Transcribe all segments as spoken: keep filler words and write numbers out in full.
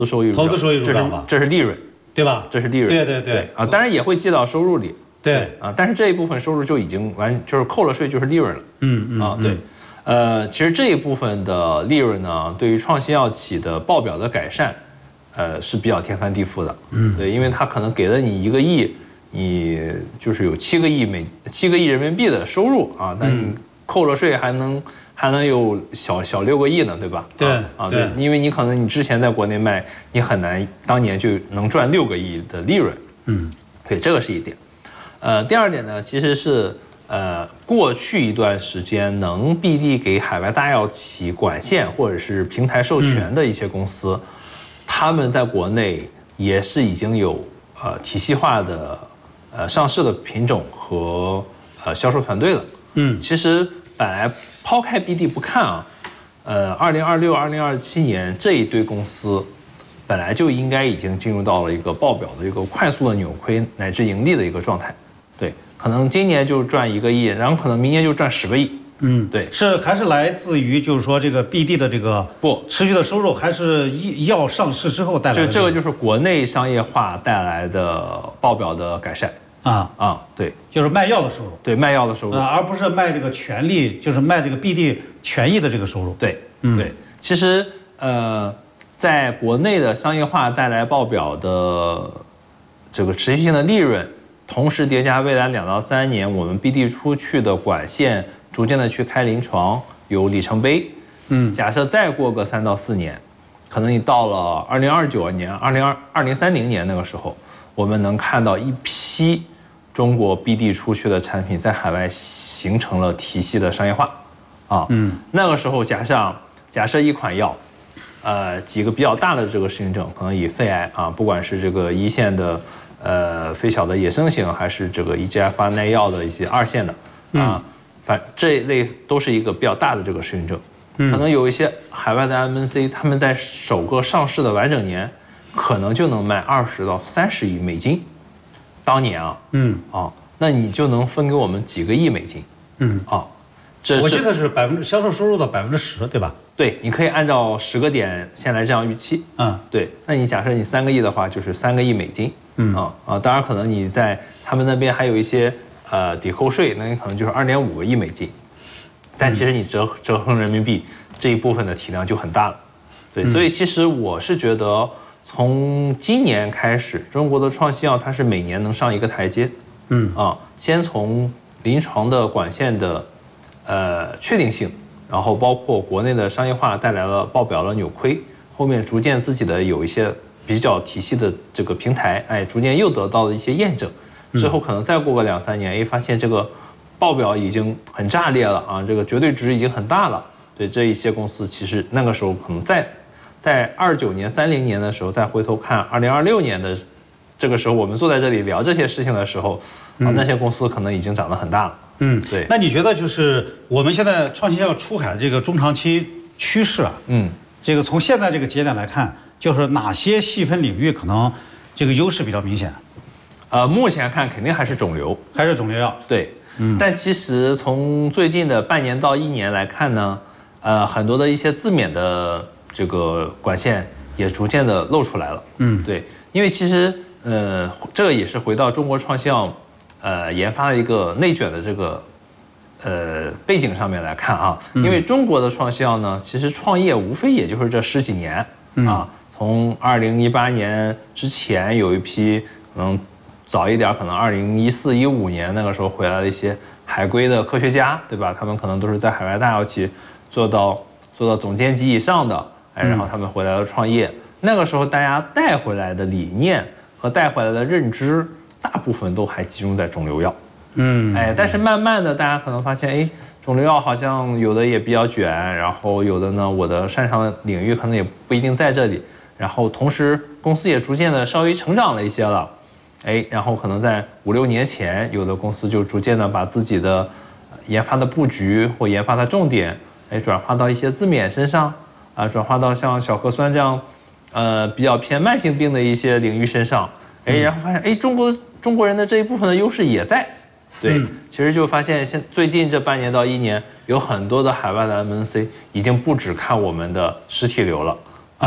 资收益入账， 投资收益入账吧， 这是这是利润， 对吧？ 这是利润， 对对对啊，当然也会记到收入里， 对啊，但是这一部分收入就已经完，就是扣了税就是利润了， 嗯嗯啊，对，呃，其实这一部分的利润呢，对于创新药企的报表的改善，呃，是比较天翻地覆的，嗯，对，因为它可能给了你一个亿，你就是有七个亿美七个亿人民币的收入啊，但你扣了税还能。还能有小小六个亿呢，对吧？ 对啊，对，因为你可能你之前在国内卖，你很难当年就能赚六个亿的利润。嗯，对，这个是一点。呃，第二点呢，其实是呃过去一段时间能 B D 给海外大药企管线或者是平台授权的一些公司，嗯、他们在国内也是已经有呃体系化的呃上市的品种和呃销售团队了。嗯，其实本来。抛开 B D 不看啊，呃，二零二六、二零二七年这一堆公司，本来就应该已经进入到了一个报表的一个快速的扭亏乃至盈利的一个状态。对，可能今年就赚一个亿，然后可能明年就赚十个亿。嗯，对， 是还是来自于就是说这个 B D 的这个不持续的收入，还是药上市之后带来的？ 就这个就是国内商业化带来的报表的改善。啊啊，对， 就是卖药的收入， 对，卖药的收入， 啊，而不是卖这个权利，就是卖这个 B D 权益的这个收入。 对，嗯，对，其实呃，在国内的商业化带来报表的这个持续性的利润，同时叠加未来两到三年我们 B D 出去的管线逐渐的去开临床，有里程碑。嗯，假设再过个三到四年，可能你到了二零二九年、二零二二零三零年那个时候，我们能看到一批。中国 B D 出去的产品在海外形成了体系的商业化，啊，嗯，那个时候假设假设一款药，呃，几个比较大的这个适应症，可能以肺癌啊，不管是这个一线的呃非小的野生型，还是这个 E G F R 耐药的一些二线的啊，反这一类都是一个比较大的这个适应症，可能有一些海外的 M N C， 他们在首个上市的完整年，可能就能卖二十到三十亿美金。当年啊，嗯啊，那你就能分给我们几个亿美金，嗯啊， 这我记得是百分之销售收入的百分之十，对吧？ 对，你可以按照十个点先来这样预期，嗯，对。那你假设你三个亿的话，就是三个亿美金，嗯啊啊，当然可能你在他们那边还有一些呃抵扣税，那你可能就是二点五个亿美金，但其实你折折合人民币这一部分的体量就很大了，对，所以其实我是觉得。从今年开始，中国的创新药它是每年能上一个台阶，嗯啊，先从临床的管线的呃确定性，然后包括国内的商业化带来了报表的扭亏，后面逐渐自己的有一些比较体系的这个平台，哎，逐渐又得到了一些验证，之后可能再过个两三年，哎，发现这个报表已经很炸裂了啊，这个绝对值已经很大了，对这一些公司，其实那个时候可能在。在二九年、三零年的时候，再回头看二零二六年的这个时候，我们坐在这里聊这些事情的时候，啊，那些公司可能已经长得很大了。嗯，对。 那你觉得就是我们现在创新药出海的这个中长期趋势啊？嗯，这个从现在这个节点来看，就是哪些细分领域可能这个优势比较明显？ 呃，目前看肯定还是肿瘤， 还是肿瘤药。 对，嗯。但其实从最近的半年到一年来看呢，呃，很多的一些自免的。这个管线也逐渐的露出来了，嗯，对，因为其实呃，这个也是回到中国创新药呃研发的一个内卷的这个呃背景上面来看啊，因为中国的创新药呢，其实创业无非也就是这十几年啊，从二零一八年之前有一批可能早一点，可能二零一四一五年那个时候回来的一些海归的科学家，对吧？他们可能都是在海外大药企做到做到总监级以上的。哎，然后他们回来了创业，那个时候大家带回来的理念和带回来的认知，大部分都还集中在肿瘤药。嗯，哎，但是慢慢的，大家可能发现，哎，肿瘤药好像有的也比较卷，然后有的呢，我的擅长的领域可能也不一定在这里，然后同时公司也逐渐的稍微成长了一些了，哎，然后可能在五六年前，有的公司就逐渐的把自己的研发的布局或研发的重点，哎，转化到一些自免身上。啊，转化到像小核酸这样，呃，比较偏慢性病的一些领域身上，哎，然后发现，哎，中国中国人的这一部分的优势也在，对，嗯、其实就发现现最近这半年到一年，有很多的海外的 M N C 已经不只看我们的实体瘤了，啊，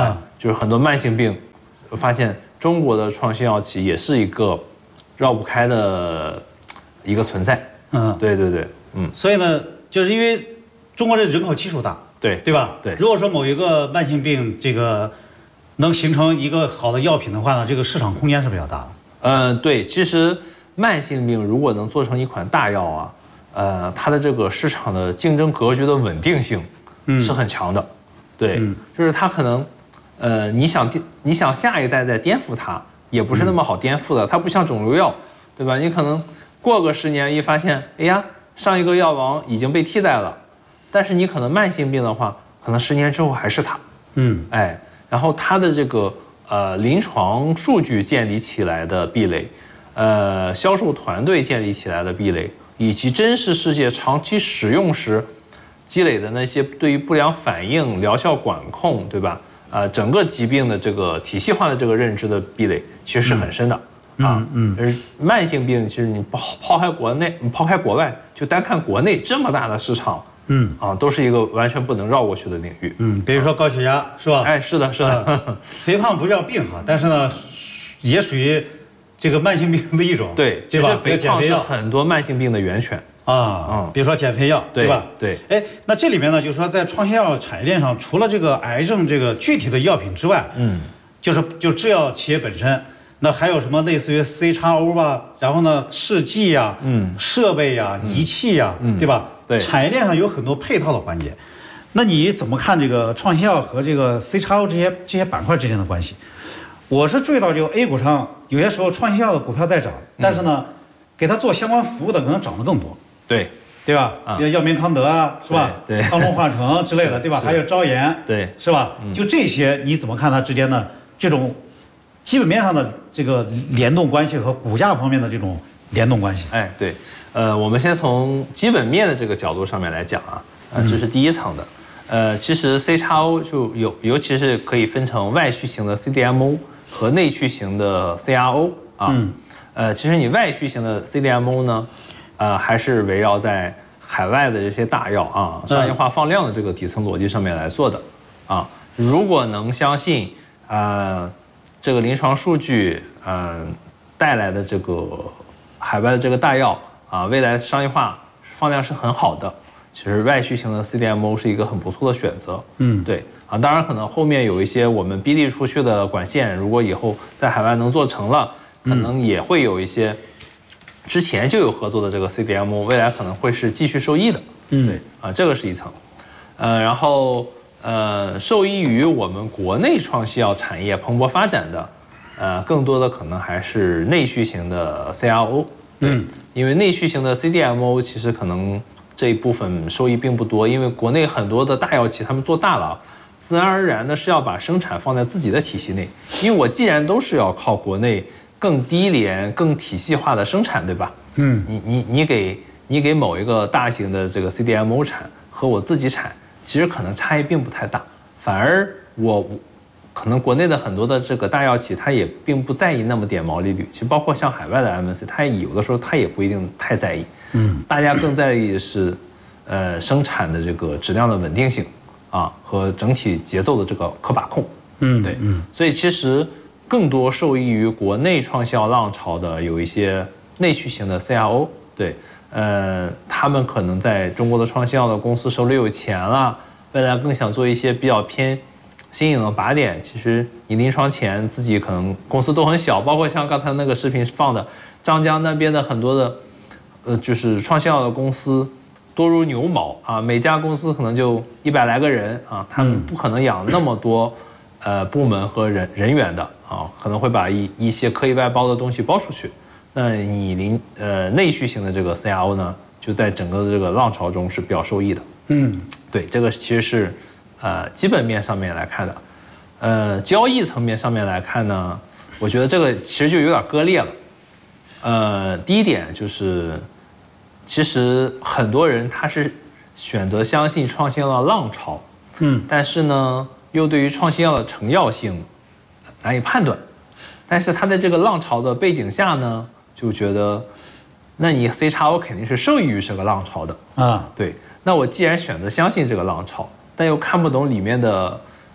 就是很多慢性病，发现中国的创新药企也是一个绕不开的一个存在。 嗯， 对对对，嗯， 所以呢，就是因为中国这人口基数大， 对对吧？ 对， 如果说某一个慢性病这个能形成一个好的药品的话呢，这个市场空间是比较大的。 嗯，对，其实慢性病如果能做成一款大药啊，呃，它的这个市场的竞争格局的稳定性是很强的。嗯、对、嗯，就是它可能，呃，你想你想下一代再颠覆它，也不是那么好颠覆的。它不像肿瘤药，对吧？你可能过个十年一发现，哎呀，上一个药王已经被替代了，但是你可能慢性病的话，可能十年之后还是它。嗯，哎，然后它的这个呃临床数据建立起来的壁垒，呃，销售团队建立起来的壁垒，以及真实世界长期使用时积累的那些对于不良反应、疗效管控，对吧？呃，整个疾病的这个体系化的这个认知的壁垒，其实是很深的。嗯、啊，嗯，而慢性病其实你抛抛开国内，你抛开国外，就单看国内这么大的市场，嗯，啊，都是一个完全不能绕过去的领域。 嗯，比如说高血压，是吧？ 哎，是的，是的， 呃、肥胖不叫病哈，但是呢，也属于这个慢性病的一种。 对，其实肥胖是很多慢性病的源泉啊。嗯，比如说减肥药， 对吧？ 对。 哎，那这里面呢，就是说在创新药产业链上，除了这个癌症这个具体的药品之外，嗯，就是就制药企业本身。那还有什么类似于 C X O 吧，然后呢，试剂呀、嗯，设备呀、仪器呀，嗯、对吧？ 对， 产业链上有很多配套的环节。那你怎么看这个创新药和这个 C X O 这些这些板块之间的关系？我是注意到，就 A 股上有些时候创新药的股票在涨，但是呢，嗯、给它做相关服务的可能涨得更多。 对， 对吧？啊，药明康德啊，是吧？ 对， 康龙化成之类的，对吧？还有招研， 对， 是吧？就这些，你怎么看它之间的这种？基本面上的这个联动关系和股价方面的这种联动关系， 哎，对，呃，我们先从基本面的这个角度上面来讲啊，呃，这是第一层的，呃，其实 C X O 就有，尤其是可以分成外需型的 C D M O 和内需型的 C R O 啊，嗯、呃，其实你外需型的 C D M O 呢，呃，还是围绕在海外的这些大药啊，商业化放量的这个底层逻辑上面来做的，啊，如果能相信，呃。这个临床数据，嗯、呃，带来的这个海外的这个大药啊，未来商业化放量是很好的。其实外需型的 C D M O 是一个很不错的选择。嗯，对啊，当然可能后面有一些我们逼利出去的管线，如果以后在海外能做成了，可能也会有一些之前就有合作的这个 C D M O， 未来可能会是继续受益的。嗯，对啊，这个是一层。呃，然后。呃，受益于我们国内创新药产业蓬勃发展的，呃，更多的可能还是内需型的 C R O。嗯，因为内需型的 C D M O 其实可能这一部分收益并不多，因为国内很多的大药企他们做大了，自然而然的是要把生产放在自己的体系内，因为我既然都是要靠国内更低廉、更体系化的生产，对吧？嗯，你你你给你给某一个大型的这个 C D M O 产和我自己产。其实可能差异并不太大，反而我可能国内的很多的这个大药企，它也并不在意那么点毛利率。其实包括像海外的 M N C， 它有的时候它也不一定太在意。嗯，大家更在意的是，呃，生产的这个质量的稳定性啊和整体节奏的这个可把控。嗯，对，嗯，所以其实更多受益于国内创新药浪潮的有一些内需型的 C R O， 对。呃，他们可能在中国的创新药的公司手里有钱了，未来更想做一些比较偏新颖的靶点。其实你临床前自己可能公司都很小，包括像刚才那个视频放的张江那边的很多的，呃，就是创新药的公司多如牛毛啊，每家公司可能就一百来个人啊，他们不可能养那么多呃部门和人人员的啊，可能会把一一些可以外包的东西包出去。那你临呃内需型的这个 C R O 呢，就在整个的这个浪潮中是比较受益的。嗯，对，这个其实是呃基本面上面来看的，呃交易层面上面来看呢，我觉得这个其实就有点割裂了。呃，第一点就是，其实很多人他是选择相信创新药的浪潮，嗯，但是呢，又对于创新药的成药性难以判断，但是他在这个浪潮的背景下呢。就觉得，那你 C X O 肯定是受益于这个浪潮的啊。对，那我既然选择相信这个浪潮，但又看不懂里面的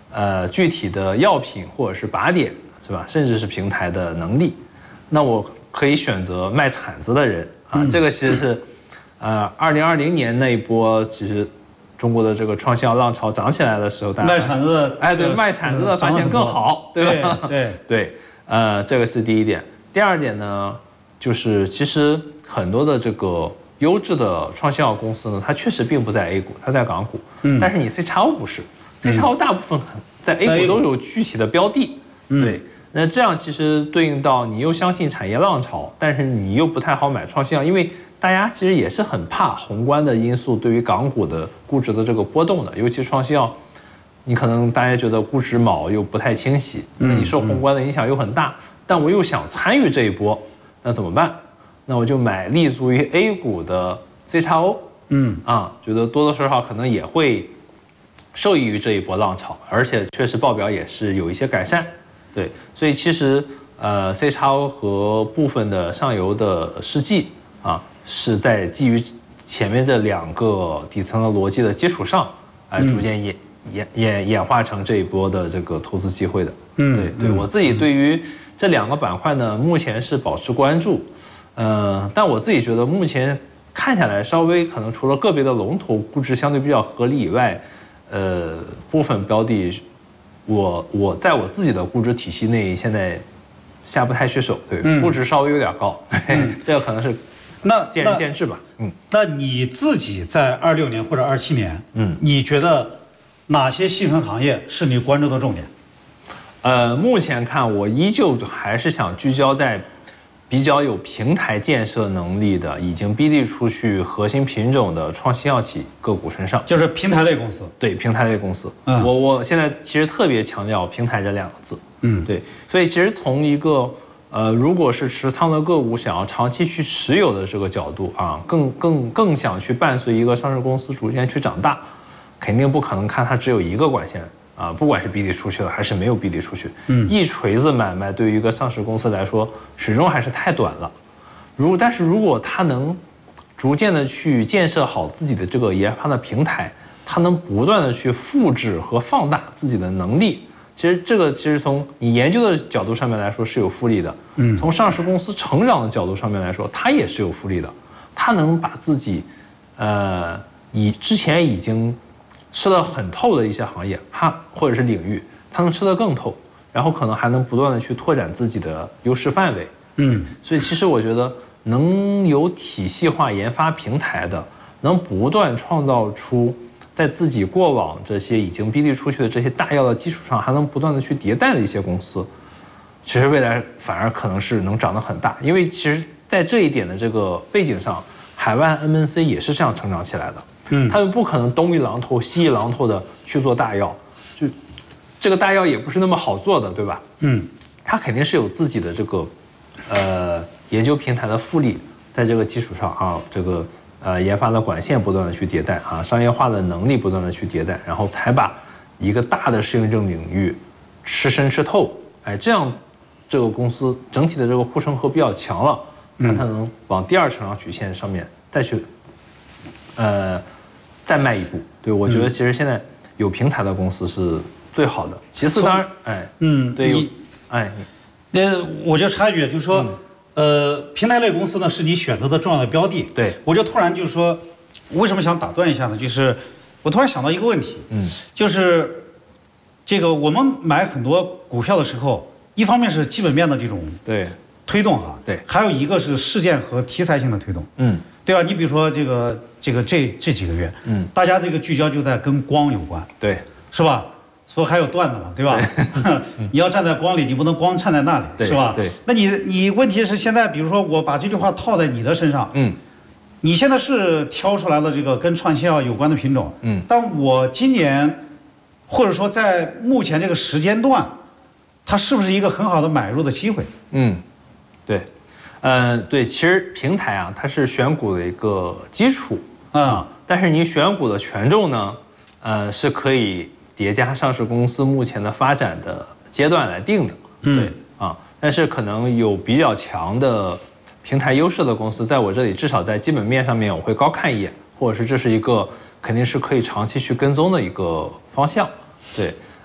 呃具体的药品或者是靶点，是吧？甚至是平台的能力，那我可以选择卖铲子的人啊。嗯、这个其实是，呃，二零二零年那一波，其实中国的这个创新药浪潮涨起来的时候，大家卖铲子的， 哎，对，卖铲子的发现更好，对吧？ 对对对，呃，这个是第一点。第二点呢，就是其实很多的这个优质的创新药公司呢，它确实并不在 A 股，它在港股，嗯，但是你 C X O 不是。C X O 大部分在 A 股都有具体的标的，嗯、对，那这样其实对应到你又相信产业浪潮，但是你又不太好买创新药，因为大家其实也是很怕宏观的因素对于港股的估值的这个波动的，尤其创新药，你可能大家觉得估值锚又不太清晰，那你受宏观的影响又很大，但我又想参与这一波，那怎么办？那我就买立足于 A 股的 C X O， 嗯啊，觉得多多少少可能也会受益于这一波浪潮，而且确实报表也是有一些改善，对，所以其实呃 C X O 和部分的上游的试剂啊，是在基于前面这两个底层的逻辑的基础上，哎、呃，逐渐演演演演化成这一波的这个投资机会的，嗯，对对，我自己对于这两个板块呢，目前是保持关注，呃，但我自己觉得目前看下来，稍微可能除了个别的龙头估值相对比较合理以外。呃，部分标的，我我在我自己的估值体系内，现在下不太去手，对，嗯、估值稍微有点高，嗯、这个可能是那见仁见智吧。嗯， 那你自己在二六年或者二七年，嗯，你觉得哪些细分行业是你关注的重点？ 呃，目前看，我依旧还是想聚焦在比较有平台建设能力的、已经逼地出去核心品种的创新药企个股身上， 就是平台类公司。 对，平台类公司。嗯，我我现在其实特别强调平台这两个字。嗯，对，所以其实从一个呃，如果是持仓的个股想要长期去持有的这个角度啊，更更更想去伴随一个上市公司逐渐去长大，肯定不可能看它只有一个管线。啊，不管是逼地出去了还是没有逼地出去，嗯，一锤子买卖对于一个上市公司来说，始终还是太短了。如但是如果它能逐渐的去建设好自己的这个研发的平台，它能不断的去复制和放大自己的能力，其实这个其实从你研究的角度上面来说是有复利的，嗯，从上市公司成长的角度上面来说，它也是有复利的。它能把自己，呃，以之前已经吃得很透的一些行业，它或者是领域，它能吃得更透，然后可能还能不断的去拓展自己的优势范围。嗯，所以其实我觉得能有体系化研发平台的，能不断创造出在自己过往这些已经逼地出去的这些大药的基础上，还能不断的去迭代的一些公司，其实未来反而可能是能长得很大。因为其实在这一点的这个背景上，海外 M N C 也是这样成长起来的。嗯，他们不可能东一榔头西一榔头的去做大药，就这个大药也不是那么好做的，对吧？嗯，它肯定是有自己的这个呃研究平台的复利，在这个基础上啊，这个呃研发的管线不断的去迭代啊，商业化的能力不断的去迭代，然后才把一个大的适应症领域吃深吃透，哎，这样这个公司整体的这个护城河比较强了，那它能往第二成长曲线上面再去呃。再迈一步，对，我觉得其实现在有平台的公司是最好的。其次，当然，哎，嗯，对，有，哎， 那我就插一句，就是说，嗯、呃，平台类公司呢是你选择的重要的标的。 对， 我就突然就是说，为什么想打断一下呢？就是我突然想到一个问题，嗯，就是这个我们买很多股票的时候，一方面是基本面的这种对推动哈， 对， 还有一个是事件和题材性的推动，嗯。对吧？你比如说这个这个这这几个月，嗯，大家这个聚焦就在跟光有关， 对， 是吧？所以还有段子嘛，对吧？对你要站在光里，你不能光站在那里，是吧？ 对。 那你你问题是现在，比如说我把这句话套在你的身上，嗯，你现在是挑出来了这个跟创新药有关的品种，嗯，但我今年或者说在目前这个时间段，它是不是一个很好的买入的机会？ 嗯，对。呃，对，其实平台啊，它是选股的一个基础啊、嗯，但是你选股的权重呢，呃，是可以叠加上市公司目前的发展的阶段来定的，对、嗯、啊，但是可能有比较强的平台优势的公司，在我这里至少在基本面上面我会高看一眼，或者是这是一个肯定是可以长期去跟踪的一个方向，对，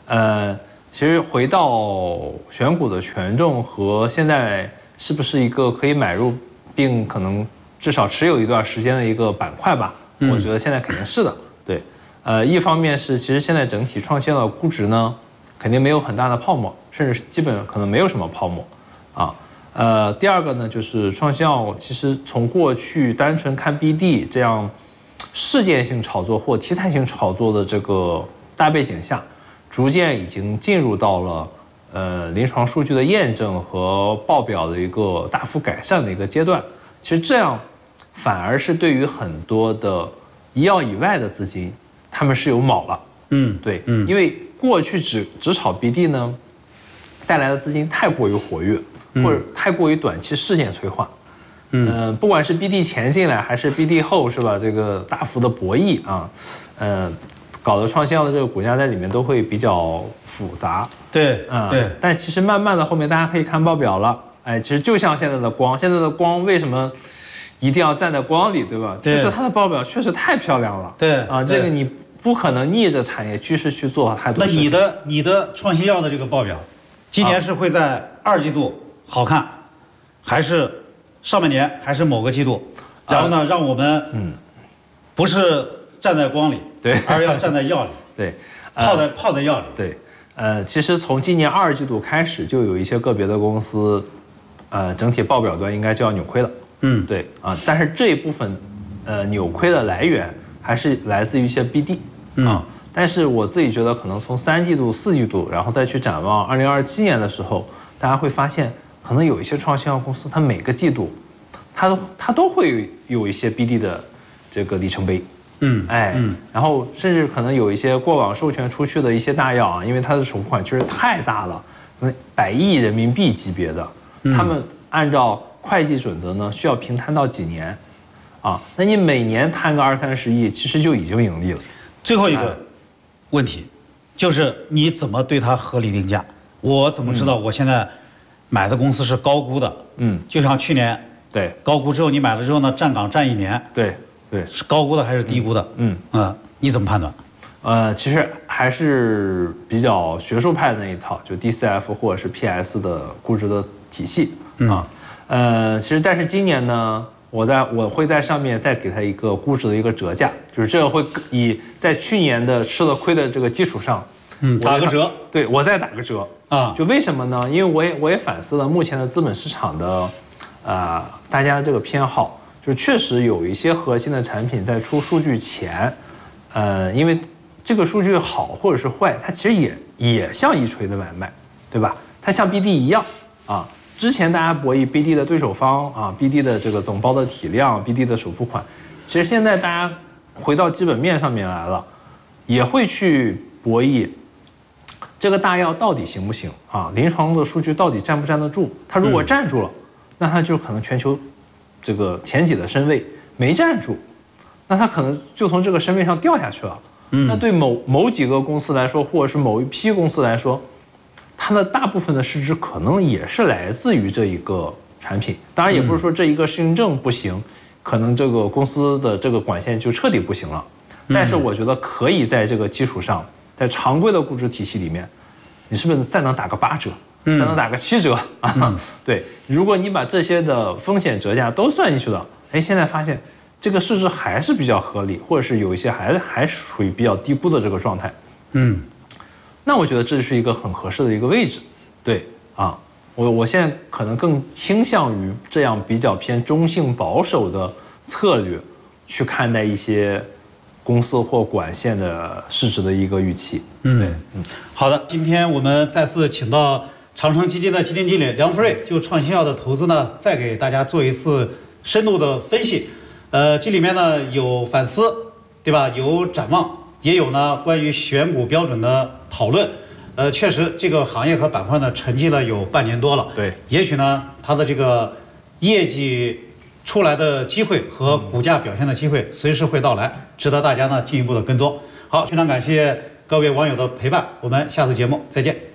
呃，其实回到选股的权重和现在是不是一个可以买入并可能至少持有一段时间的一个板块吧？嗯、我觉得现在肯定是的。对，呃，一方面是其实现在整体创新药的估值呢，肯定没有很大的泡沫，甚至基本可能没有什么泡沫啊。呃，第二个呢，就是创新药其实从过去单纯看 B D 这样事件性炒作或题材性炒作的这个大背景下，逐渐已经进入到了呃临床数据的验证和报表的一个大幅改善的一个阶段。其实这样反而是对于很多的医药以外的资金，他们是有铆了。嗯，对，嗯，因为过去只只炒 B D 呢，带来的资金太过于活跃。或者太过于短期事件催化，嗯、呃，不管是 B D 前进来还是 B D 后，是吧？这个大幅的博弈啊，呃，搞得创新药的这个股价在里面都会比较复杂。 对，啊、呃，对。 但其实慢慢的后面大家可以看报表了，哎，其实就像现在的光，现在的光为什么一定要站在光里，对吧？ 对， 就是它的报表确实太漂亮了。 对， 啊，这个你不可能逆着产业趋势去做太多事情。 那你的你的创新药的这个报表，今年是会在二季度好看，还是上半年，还是某个季度？然后呢，呃、让我们嗯，不是站在光里， 对， 而要站在药里， 对， 泡在泡在药里， 对。呃，其实从今年二季度开始，就有一些个别的公司，呃，整体报表端应该就要扭亏了。嗯，对啊，但是这一部分，呃，扭亏的来源还是来自于一些 B D 啊。嗯、但是我自己觉得，可能从三季度、四季度，然后再去展望二零二七年的时候，大家会发现。可能有一些创新药公司，它每个季度，它都它都会有一些 B D 的这个里程碑，嗯，哎，嗯，然后甚至可能有一些过往授权出去的一些大药啊，因为它的首付款确实太大了，百亿人民币级别的，他们按照会计准则呢，需要平摊到几年，啊，那你每年摊个二三十亿，其实就已经盈利了。 最后一个问题，就是你怎么对它合理定价？我怎么知道我现在？买的公司是高估的，嗯，就像去年， 对， 高估之后你买了之后呢，站岗站一年， 对，对， 是高估的还是低估的？嗯嗯、呃，你怎么判断？ 呃，其实还是比较学术派的那一套，就 D C F 或者是 P S 的估值的体系啊。嗯、呃，其实但是今年呢，我在我会在上面再给它一个估值的一个折价，就是这个会以在去年的吃了亏的这个基础上。 嗯，打个折， 对我再打个折啊！就为什么呢？因为我也我也反思了目前的资本市场的，呃，大家这个偏好，就确实有一些核心的产品在出数据前，呃，因为这个数据好或者是坏，它其实也也像一锤的买卖，对吧？它像 B D 一样啊。之前大家博弈 B D 的对手方啊 ，B D 的这个总包的体量 ，B D 的首付款，其实现在大家回到基本面上面来了，也会去博弈。这个大药到底行不行啊？临床的数据到底站不站得住？它如果站住了，嗯、那它就可能全球这个前几的身位；没站住，那它可能就从这个身位上掉下去了。嗯、那对某某几个公司来说，或者是某一批公司来说，它的大部分的市值可能也是来自于这一个产品。当然，也不是说这一个适应症不行，可能这个公司的这个管线就彻底不行了。但是我觉得可以在这个基础上。在常规的估值体系里面，你是不是再能打个八折，再能打个七折啊？嗯、对，如果你把这些的风险折价都算进去了，哎，现在发现这个市值还是比较合理，或者是有一些还还属于比较低估的这个状态。嗯，那我觉得这是一个很合适的一个位置。对啊，我我现在可能更倾向于这样比较偏中性保守的策略去看待一些。公司或管线的市值的一个预期。嗯，对，嗯， 好的，今天我们再次请到长城基金的基金经理梁福瑞，就创新药的投资呢，再给大家做一次深度的分析。呃，这里面呢有反思，对吧？有展望，也有呢关于选股标准的讨论。呃，确实这个行业和板块呢沉寂了有半年多了。 对， 也许呢它的这个业绩。出来的机会和股价表现的机会随时会到来，值得大家呢进一步的跟踪。好，非常感谢各位网友的陪伴，我们下次节目再见。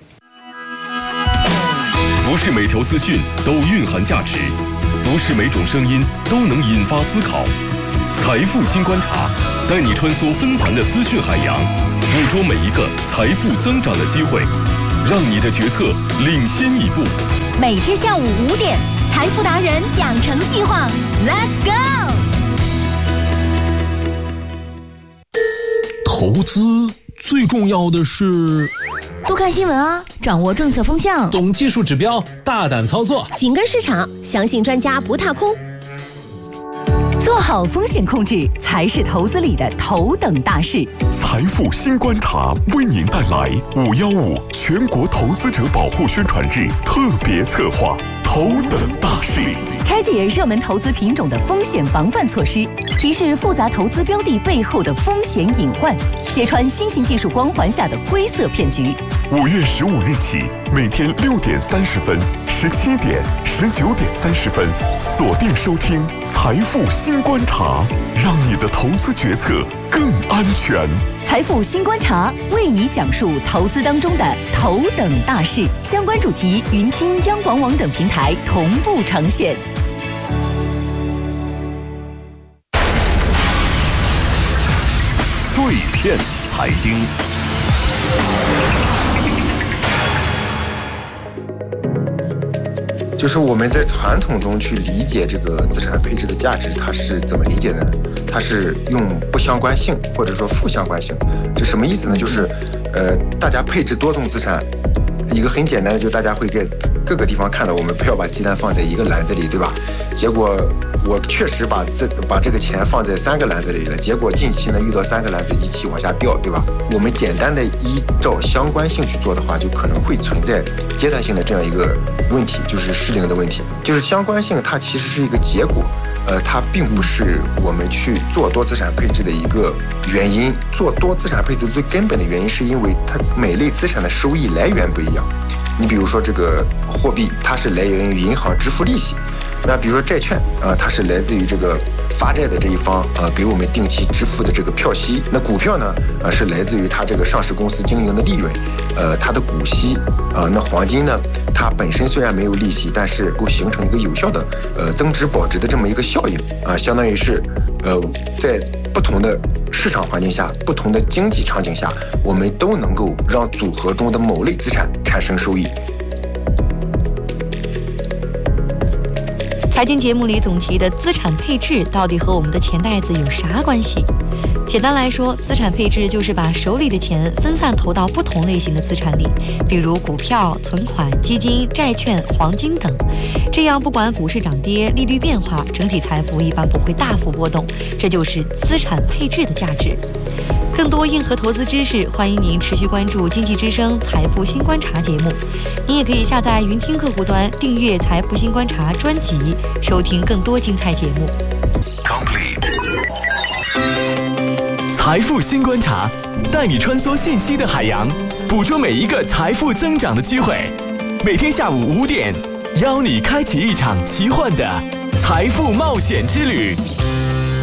不是每条资讯都蕴含价值，不是每种声音都能引发思考。财富新观察，带你穿梭纷繁的资讯海洋， 捕捉每一个财富增长的机会，让你的决策领先一步。 每天下午五点，财富达人养成计划 ，Let's go！ 投资最重要的是多看新闻啊，掌握政策风向， 懂技术指标，大胆操作， 紧跟市场，相信专家不踏空。做好风险控制，才是投资里的头等大事。 财富新观察为您带来五一五全国投资者保护宣传日特别策划头等大事， 拆解热门投资品种的风险防范措施，提示复杂投资标的背后的风险隐患，揭穿新型技术光环下的灰色骗局。 五月十五日起，每天六点三十分、十七点、十九点三十分，锁定收听财富新观察，让你的投资决策更安全。 财富新观察为你讲述投资当中的头等大事，相关主题云听央广网等平台同步呈现。 碎片财经。 就是我们在传统中去理解这个资产配置的价值，它是怎么理解的呢？它是用不相关性或者说负相关性。这什么意思呢？就是，呃，大家配置多种资产，一个很简单的，就大家会在各个地方看到，我们不要把鸡蛋放在一个篮子里，对吧？结果我确实把这把这个钱放在三个篮子里了，结果近期呢遇到三个篮子一起往下掉，对吧？我们简单的依照相关性去做的话，就可能会存在阶段性的这样一个问题，就是失灵的问题。就是相关性它其实是一个结果，呃，它并不是我们去做多资产配置的一个原因。做多资产配置最根本的原因是因为它每类资产的收益来源不一样。你比如说这个货币，它是来源于银行支付利息。那比如说债券啊、呃，它是来自于这个发债的这一方啊、呃，给我们定期支付的这个票息。那股票呢，啊、呃、是来自于它这个上市公司经营的利润，呃，它的股息啊、呃。那黄金呢，它本身虽然没有利息，但是够形成一个有效的呃增值保值的这么一个效应啊、呃，相当于是呃在不同的市场环境下、不同的经济场景下，我们都能够让组合中的某类资产产生收益。 财经节目里总提的资产配置到底和我们的钱袋子有啥关系？简单来说，资产配置就是把手里的钱分散投到不同类型的资产里，比如股票、存款、基金、债券、黄金等。这样不管股市涨跌、利率变化，整体财富一般不会大幅波动，这就是资产配置的价值。更多硬核投资知识，欢迎您持续关注经济之声财富新观察节目。您也可以下载云听客户端，订阅财富新观察专辑，收听更多精彩节目。 财富新观察，带你穿梭信息的海洋，捕捉每一个财富增长的机会。每天下午五点，邀你开启一场奇幻的财富冒险之旅。